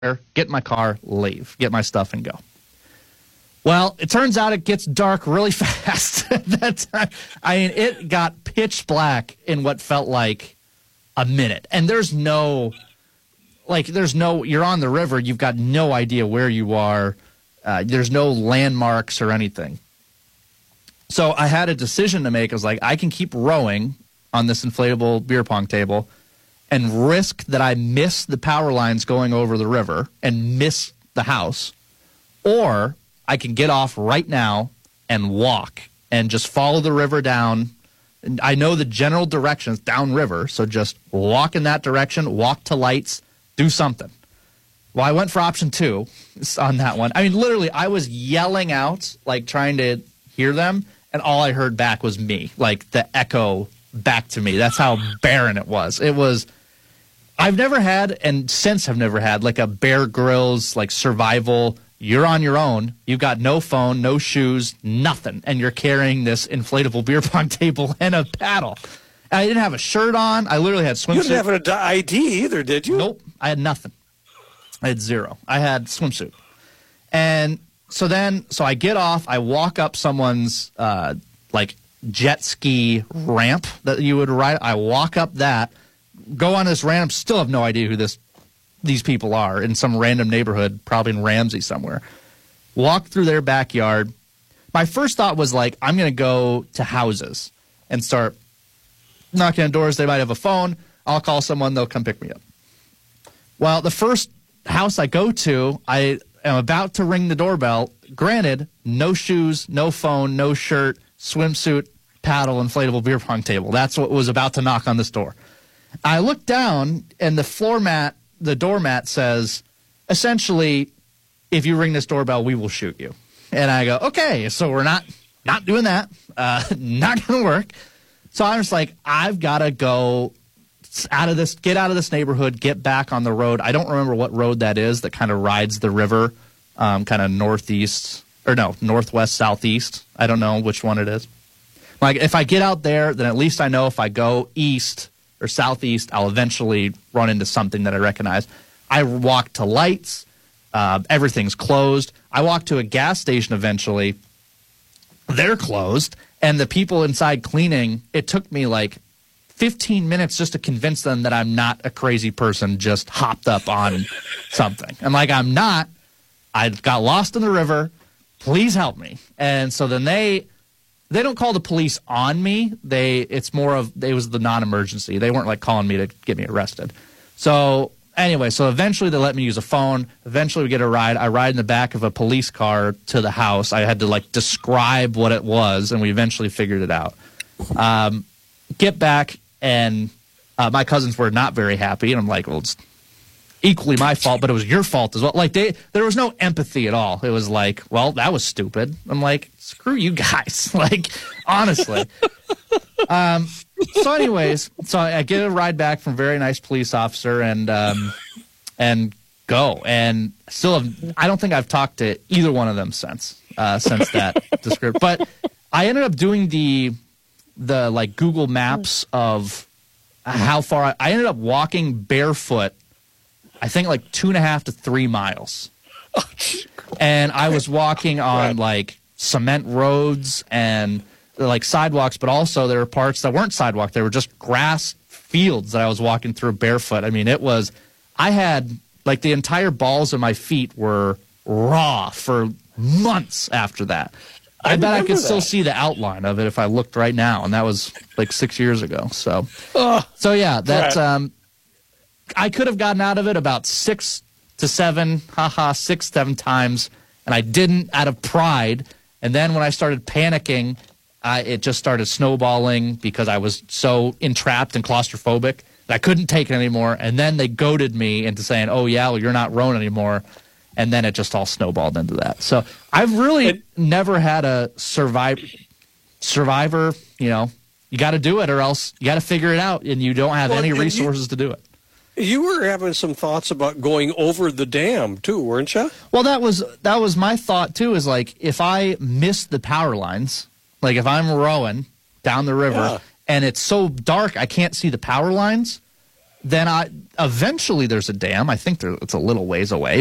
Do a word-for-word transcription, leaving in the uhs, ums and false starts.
get in my car, leave, get my stuff and go. Well, it turns out it gets dark really fast. That time, I mean, it got pitch black in what felt like a minute. And there's no, like, there's no, you're on the river, you've got no idea where you are. Uh, there's no landmarks or anything. So I had a decision to make. I was like, I can keep rowing on this inflatable beer pong table and risk that I miss the power lines going over the river and miss the house, or I can get off right now and walk and just follow the river down. I know the general directions downriver, so just walk in that direction, walk to lights, do something. Well, I went for option two on that one. I mean, literally, I was yelling out, like trying to hear them, and all I heard back was me, like the echo back to me. That's how barren it was. It was, I've never had, and since I've never had, like a Bear Grylls, like survival. You're on your own. You've got no phone, no shoes, nothing, and you're carrying this inflatable beer pong table and a paddle. I didn't have a shirt on. I literally had swimsuit. You didn't have an I D either, did you? Nope. I had nothing. I had zero. I had swimsuit. And so then, so I get off. I walk up someone's, uh, like, jet ski ramp that you would ride. I walk up that, go on this ramp, still have no idea who this these people are, in some random neighborhood, probably in Ramsey somewhere. Walk through their backyard. My first thought was, like, I'm going to go to houses and start knocking on doors. They might have a phone. I'll call someone. They'll come pick me up. Well, the first house I go to, I am about to ring the doorbell. Granted, no shoes, no phone, no shirt, swimsuit, paddle, inflatable beer pong table. That's what was about to knock on this door. I look down, and the floor mat, the doormat says, essentially, if you ring this doorbell, we will shoot you. And I go, okay, so we're not not doing that. Uh, not going to work. So I'm just like, I've got to go out of this, get out of this neighborhood, get back on the road. I don't remember what road that is that kind of rides the river, um, kind of northeast, or no, northwest, southeast. I don't know which one it is. Like, if I get out there, then at least I know if I go east or southeast, I'll eventually run into something that I recognize. I walk to lights. Uh, everything's closed. I walk to a gas station eventually. They're closed. And the people inside cleaning, it took me like fifteen minutes just to convince them that I'm not a crazy person just hopped up on something. I'm like, I'm not. I got lost in the river. Please help me. And so then they... They don't call the police on me. They it's more of it was the non-emergency. They weren't like calling me to get me arrested. So anyway, so eventually they let me use a phone. Eventually we get a ride. I ride in the back of a police car to the house. I had to like describe what it was, and we eventually figured it out. Um, get back, and uh, my cousins were not very happy, and I'm like, well, it's equally my fault, but it was your fault as well. Like they, there was no empathy at all. It was like, well, that was stupid. I'm like, screw you guys. Like, honestly. um, so anyways, so I get a ride back from a very nice police officer and, um, and go. And still have, I don't think I've talked to either one of them since, uh, since that description. But I ended up doing the, the like Google Maps of how far I, I ended up walking barefoot. I think like two and a half to three miles. And I was walking on like cement roads and like sidewalks, but also there were parts that weren't sidewalk. They were just grass fields that I was walking through barefoot. I mean, it was, I had like the entire balls of my feet were raw for months after that. I, I bet I could that. still see the outline of it if I looked right now. And that was like six years ago. So, oh, so yeah, that, um, I could have gotten out of it about six to seven, haha, six, seven times, and I didn't out of pride. And then when I started panicking, uh, it just started snowballing because I was so entrapped and claustrophobic that I couldn't take it anymore. And then they goaded me into saying, oh, yeah, well, you're not rowing anymore. And then it just all snowballed into that. So I've really it, never had a survive, survivor, you know, you got to do it or else you got to figure it out, and you don't have well, any resources you, to do it. You were having some thoughts about going over the dam, too, weren't you? Well, that was that was my thought, too, is like if I miss the power lines, like if I'm rowing down the river yeah. and it's so dark I can't see the power lines, then I eventually there's a dam. I think there, it's a little ways away.